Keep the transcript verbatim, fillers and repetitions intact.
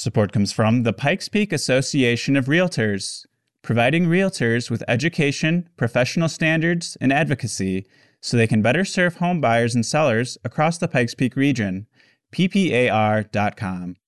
Support comes from the Pikes Peak Association of Realtors, providing realtors with education, professional standards, and advocacy so they can better serve home buyers and sellers across the Pikes Peak region. P P A R dot com.